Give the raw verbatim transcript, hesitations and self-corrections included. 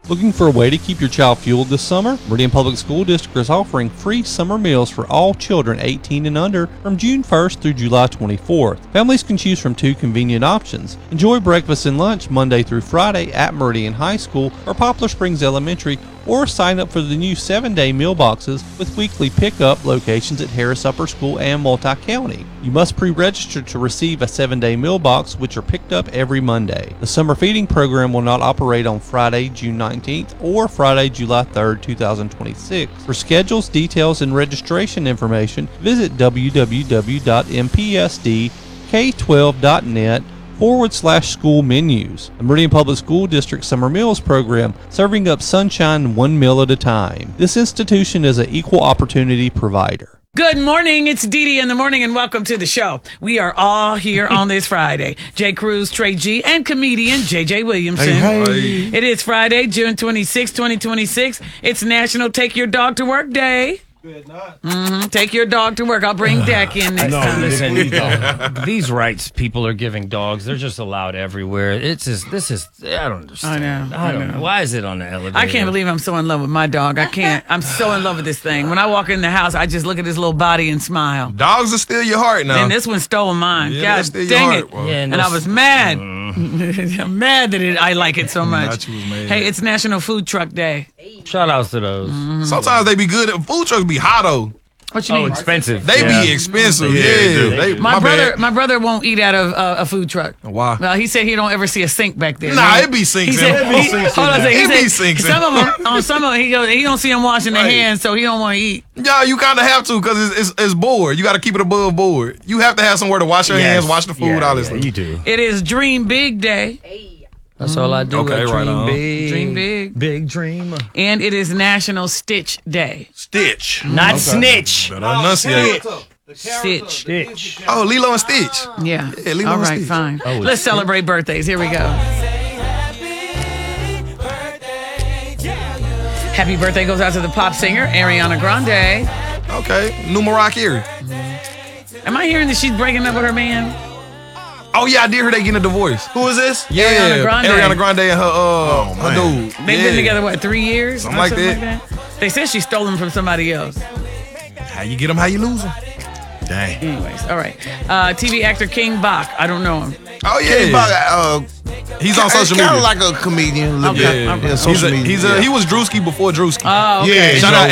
Looking for a way to keep your child fueled this summer? Meridian Public School District is offering free summer meals for all children eighteen and under from June first through July twenty-fourth. Families can choose from two convenient options. Enjoy breakfast and lunch Monday through Friday at Meridian High School or Poplar Springs Elementary, or sign up for the new seven-day meal boxes with weekly pickup locations at Harris Upper School and Multi-County. You must pre-register to receive a seven-day meal box, which are picked up every Monday. The summer feeding program will not operate on Friday, June nineteenth or Friday, July third, two thousand twenty-six. For schedules, details, and registration information, visit w w w dot m p s d k twelve dot net forward slash school menus. The Meridian Public School District Summer Meals Program, serving up sunshine one meal at a time. This institution is an equal opportunity provider. Good morning. It's Dee Dee in the morning, and welcome to the show. We are all here on this Friday. Jay Cruz, Trey G, and comedian J J Williamson. Hey, hey. It is Friday, June twenty-sixth, twenty twenty-six. It's National Take Your Dog to Work Day. Good night. Mm-hmm. Take your dog to work. I'll bring Dak in next No, time. listen, these, dogs, these rights people are giving dogs, they're just allowed everywhere. It's just, this is, I don't understand. I know, I I don't know. know. Why is it on the elevator? I can't believe I'm so in love with my dog. I can't. I'm so in love with this thing. When I walk in the house, I just look at his little body and smile. Dogs are still your heart now. And this one stole mine. Yeah, God that's still your dang heart, it. bro. Yeah, And and I this- was mad. I'm mad that it, I like it so much. Not you was mad. Hey, it's National Food Truck Day. Shout outs to those. Sometimes they be good. Food trucks be hot though. What you Oh, mean? expensive. They Yeah. be expensive. Yeah, Yeah, they do. They- My, my brother, bad. my brother won't eat out of uh, a food truck. Why? Well, he said he don't ever see a sink back there. Nah, He- it be sinks He in said, them. he, It be sinks hold in on a them. second. It He be said sinks in some of them, on some of them, he goes, he don't see them washing their Right. hands, so he don't want to eat. Yeah, you kind of have to because it's, it's, it's board. You got to keep it above board. You have to have somewhere to wash your Yes. hands, wash the food, Yeah, all this yeah, stuff. you do. It is Dream Big Day, That's all I do. Okay, I right dream on. big. Dream big. Big dream. and it is National Stitch Day. Stitch. Not snitch. Better enunciate. Stitch. Stitch. Oh, Lilo and Stitch. Yeah. Yeah, Lilo All and right, Stitch. fine. Oh, it's Let's Stitch. celebrate birthdays. Here we go. Happy birthday goes out to the pop singer Ariana Grande. Okay, new Mariah Carey. Am I hearing that she's breaking up with her man? Oh yeah, I did hear they getting a divorce. Who is this? Yeah, Ariana Grande. Ariana Grande and her uh her man. dude. They've yeah. been together, what, three years? Something Or like that. They said she stole them from somebody else. How you get them? How you lose them? Dang. Anyways, all right. Uh, T V actor King Bach. I don't know him. Oh yeah, Kenny Bach, uh, he's on social kind media. of like a comedian. a little Okay, bit. okay. Yeah, he's social a, media. he's a, he was Drewski before Drewski. Oh, okay. Yeah, Shout you out